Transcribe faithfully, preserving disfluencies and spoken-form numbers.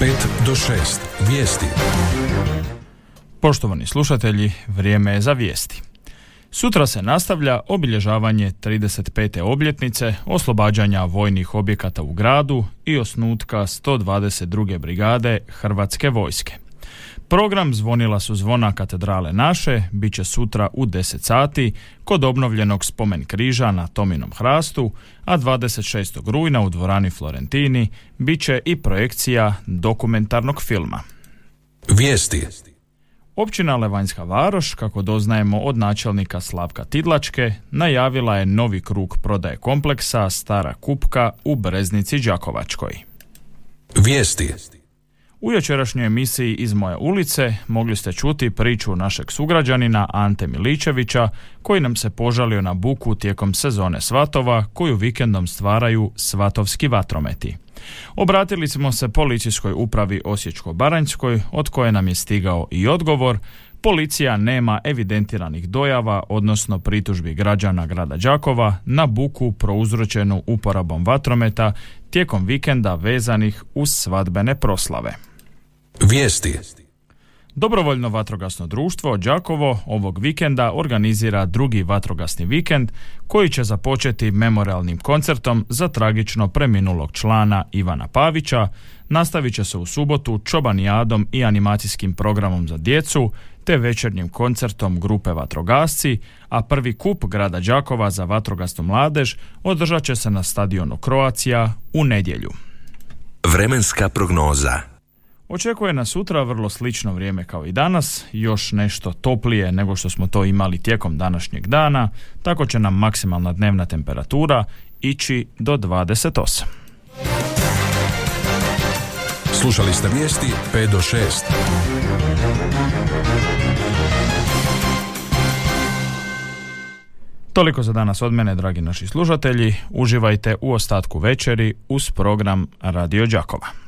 pet do šest. Vijesti. Poštovani slušatelji, vrijeme je za vijesti. Sutra se nastavlja obilježavanje trideset pete obljetnice oslobađanja vojnih objekata u gradu i osnutka sto dvadeset druge brigade Hrvatske vojske. Program Zvonila su zvona katedrale naše bit će sutra u deset sati kod obnovljenog spomen križa na Tominom hrastu, a dvadeset šestog rujna u dvorani Florentini bit će i projekcija dokumentarnog filma. Vijesti. Općina Levanjska Varoš, kako doznajemo od načelnika Slavka Tidlačke, najavila je novi krug prodaje kompleksa Stara Kupka u Breznici Đakovačkoj. Vijesti. U jučerašnjoj emisiji Iz moje ulice mogli ste čuti priču našeg sugrađanina Ante Miličevića, koji nam se požalio na buku tijekom sezone svatova koju vikendom stvaraju svatovski vatrometi. Obratili smo se policijskoj upravi Osječko-baranjskoj, od koje nam je stigao i odgovor. Policija nema evidentiranih dojava, odnosno pritužbi građana grada Đakova na buku prouzročenu uporabom vatrometa tijekom vikenda vezanih uz svadbene proslave. Vijesti. Dobrovoljno vatrogasno društvo Đakovo ovog vikenda organizira drugi vatrogasni vikend koji će započeti memorialnim koncertom za tragično preminulog člana Ivana Pavića, nastavit će se u subotu čobanijadom i animacijskim programom za djecu te večernjim koncertom grupe Vatrogasci, a prvi kup grada Đakova za vatrogasnu mladež održat će se na stadionu Croatia u nedjelju. Vremenska prognoza. Očekuje nas sutra vrlo slično vrijeme kao i danas, još nešto toplije nego što smo to imali tijekom današnjeg dana, tako će nam maksimalna dnevna temperatura ići do dvadeset osam. Slušali ste vijesti pet do šest. Toliko za danas od mene, dragi naši slušatelji. Uživajte u ostatku večeri uz program Radio Đakova.